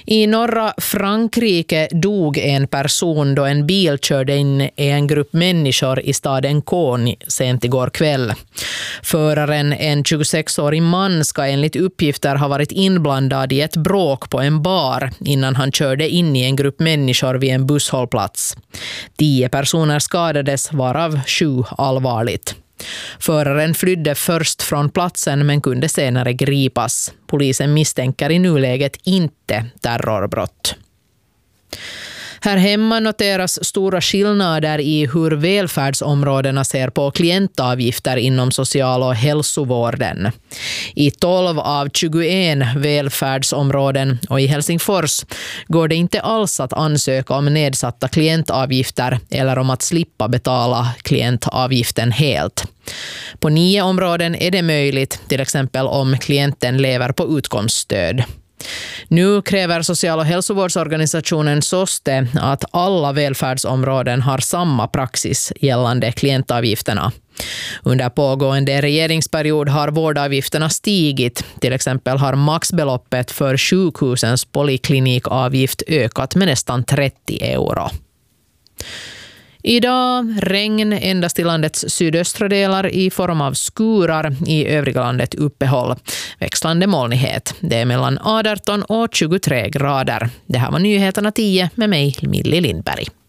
I norra Frankrike dog en person då en bil körde in i en grupp människor i staden Caen sent igår kväll. Föraren, en 26-årig man, ska enligt uppgifter ha varit inblandad i ett bråk på en bar innan han körde in i en grupp människor vid en busshållplats. 10 personer skadades, varav 7 allvarligt. Föraren flydde först från platsen men kunde senare gripas. Polisen misstänker i nuläget inte terrorbrott. Här hemma noteras stora skillnader i hur välfärdsområdena ser på klientavgifter inom social- och hälsovården. I 12 av 21 välfärdsområden och i Helsingfors går det inte alls att ansöka om nedsatta klientavgifter eller om att slippa betala klientavgiften helt. På 9 områden är det möjligt, till exempel om klienten lever på utkomststöd. Nu kräver social- och hälsovårdsorganisationen SOSTE att alla välfärdsområden har samma praxis gällande klientavgifterna. Under pågående regeringsperiod har vårdavgifterna stigit. Till exempel har maxbeloppet för sjukhusens poliklinikavgift ökat med nästan 30 euro. Idag regn endast i landets sydöstra delar i form av skurar, i övriga landet uppehåll. Växlande molnighet. Det är mellan 18 och 23 grader. Det här var nyheterna 10 med mig, Millie Lindberg.